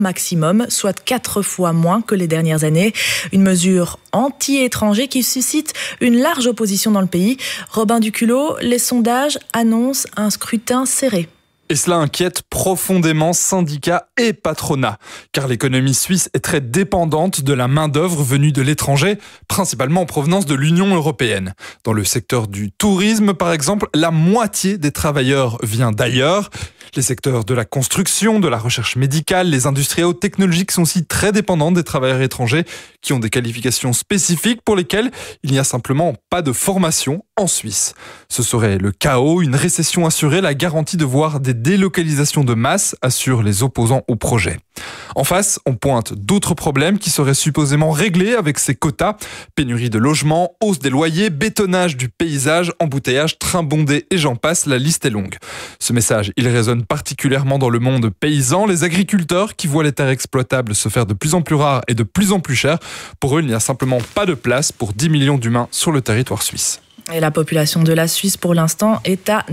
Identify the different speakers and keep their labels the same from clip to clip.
Speaker 1: maximum, soit 4 fois moins que les dernières années. Une mesure anti-étranger qui suscite une large opposition dans le pays. Robin Duculot, les sondages annoncent un scrutin serré.
Speaker 2: Et cela inquiète profondément syndicats et patronat, car l'économie suisse est très dépendante de la main-d'œuvre venue de l'étranger, principalement en provenance de l'Union européenne. Dans le secteur du tourisme, par exemple, la moitié des travailleurs vient d'ailleurs. Les secteurs de la construction, de la recherche médicale, les industries hautes technologiques sont aussi très dépendants des travailleurs étrangers qui ont des qualifications spécifiques pour lesquelles il n'y a simplement pas de formation en Suisse. Ce serait le chaos, une récession assurée, la garantie de voir des délocalisations de masse, assurent les opposants au projet. En face, on pointe d'autres problèmes qui seraient supposément réglés avec ces quotas. Pénurie de logements, hausse des loyers, bétonnage du paysage, embouteillage, train bondé et j'en passe, la liste est longue. Ce message, il résonne particulièrement dans le monde paysan. Les agriculteurs qui voient les terres exploitables se faire de plus en plus rares et de plus en plus chères. Pour eux, il n'y a simplement pas de place pour 10 millions d'humains sur le territoire suisse.
Speaker 1: Et la population de la Suisse, pour l'instant, est à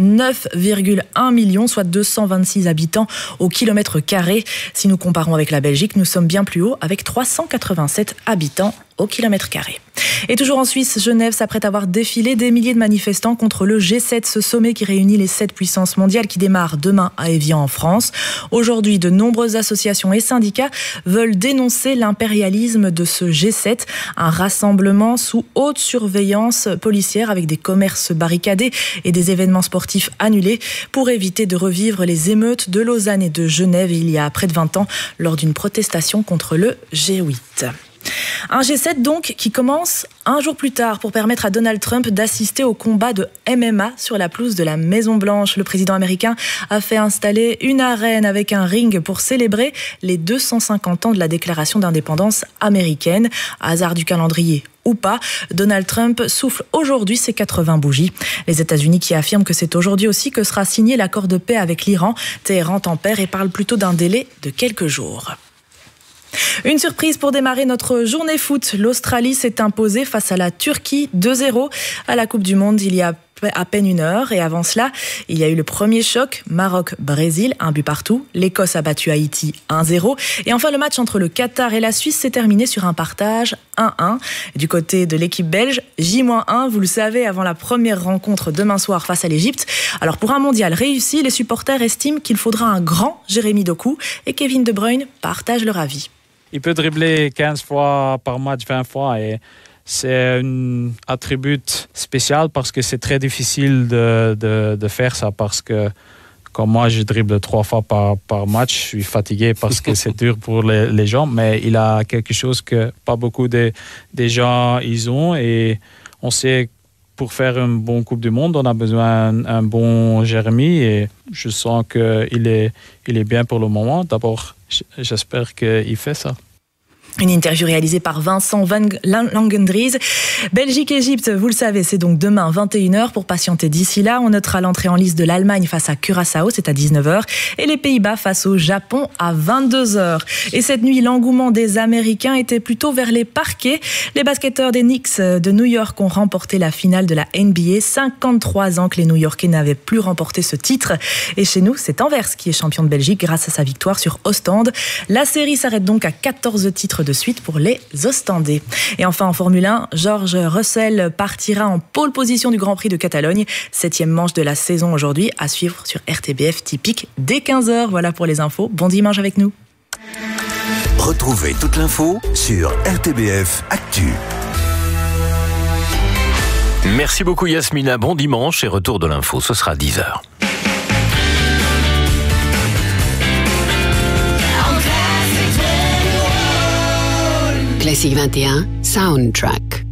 Speaker 1: 9,1 millions, soit 226 habitants au kilomètre carré. Si nous comparons avec la Belgique, nous sommes bien plus haut, avec 387 habitants au kilomètre carré. Et toujours en Suisse, Genève s'apprête à voir défiler des milliers de manifestants contre le G7, ce sommet qui réunit les 7 puissances mondiales qui démarre demain à Évian en France. Aujourd'hui, de nombreuses associations et syndicats veulent dénoncer l'impérialisme de ce G7, un rassemblement sous haute surveillance policière avec des commerces barricadés et des événements sportifs annulés pour éviter de revivre les émeutes de Lausanne et de Genève il y a près de 20 ans lors d'une protestation contre le G8. Un G7 donc qui commence un jour plus tard pour permettre à Donald Trump d'assister au combat de MMA sur la pelouse de la Maison-Blanche. Le président américain a fait installer une arène avec un ring pour célébrer les 250 ans de la déclaration d'indépendance américaine. Hasard du calendrier ou pas, Donald Trump souffle aujourd'hui ses 80 bougies. Les États-Unis qui affirment que c'est aujourd'hui aussi que sera signé l'accord de paix avec l'Iran. Téhéran tempère et parle plutôt d'un délai de quelques jours. Une surprise pour démarrer notre journée foot. L'Australie s'est imposée face à la Turquie 2-0 à la Coupe du Monde il y a à peine une heure. Et avant cela, il y a eu le premier choc, Maroc-Brésil, 1 but partout. L'Écosse a battu Haïti 1-0. Et enfin, le match entre le Qatar et la Suisse s'est terminé sur un partage 1-1. Du côté de l'équipe belge, J-1, vous le savez, avant la première rencontre demain soir face à l'Égypte. Alors pour un mondial réussi, les supporters estiment qu'il faudra un grand Jérémy Doku et Kevin De Bruyne partagent leur avis.
Speaker 3: Il peut dribbler 15 fois par match, 20 fois et c'est un attribut spécial parce que c'est très difficile de faire ça parce que comme moi je dribble 3 fois par match, je suis fatigué parce que c'est dur pour les gens, mais il a quelque chose que pas beaucoup des gens ils ont et on sait pour faire une bonne Coupe du Monde, on a besoin d'un bon Jérémy et je sens qu'il est bien pour le moment. D'abord, j'espère qu'il fait ça.
Speaker 1: Une interview réalisée par Vincent Van Langendries. Belgique-Égypte, vous le savez, c'est donc demain 21h. Pour patienter d'ici là, on notera l'entrée en lice de l'Allemagne face à Curaçao, c'est à 19h. Et les Pays-Bas face au Japon à 22h. Et cette nuit, l'engouement des Américains était plutôt vers les parquets. Les basketteurs des Knicks de New York ont remporté la finale de la NBA. 53 ans que les New-Yorkais n'avaient plus remporté ce titre. Et chez nous, c'est Anvers qui est champion de Belgique grâce à sa victoire sur Ostende. La série s'arrête donc à 14 titres de suite pour les Ostendais. Et enfin en Formule 1, George Russell partira en pole position du Grand Prix de Catalogne. 7e manche de la saison aujourd'hui, à suivre sur RTBF Typique dès 15h. Voilà pour les infos. Bon dimanche avec nous.
Speaker 4: Retrouvez toute l'info sur RTBF Actu.
Speaker 5: Merci beaucoup Yasmina, bon dimanche et retour de l'info, ce sera 10h.
Speaker 6: Classique 21, Soundtrack.